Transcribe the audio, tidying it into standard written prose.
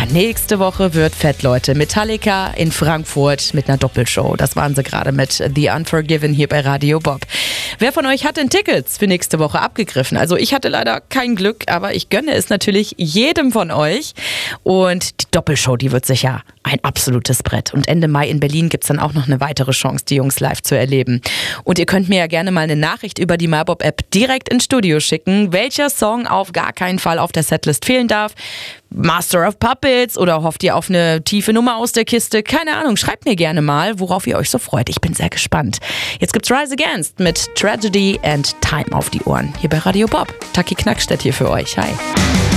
nächste Woche wird fett, Leute. Metallica in Frankfurt mit einer Doppelshow. Das waren sie gerade mit The Unforgiven hier bei Radio Bob. Wer von euch hat denn Tickets für nächste Woche abgegriffen? Also ich hatte leider kein Glück, aber ich gönne es natürlich jedem von euch. Und die Doppelshow, die wird sicher ein absolutes Brett. Und Ende Mai in Berlin gibt es dann auch noch eine weitere Chance, die Jungs live zu erleben. Und ihr könnt mir ja gerne mal eine Nachricht über die MyBob-App direkt ins Studio schicken, welcher Song auf gar keinen Fall auf der Setlist fehlen darf. Master of Puppets oder hofft ihr auf eine tiefe Nummer aus der Kiste? Keine Ahnung, schreibt mir gerne mal, worauf ihr euch so freut. Ich bin sehr gespannt. Jetzt gibt's Rise Against mit Tragedy and Time auf die Ohren. Hier bei Radio Bob. Taki Knackstedt hier für euch. Hi.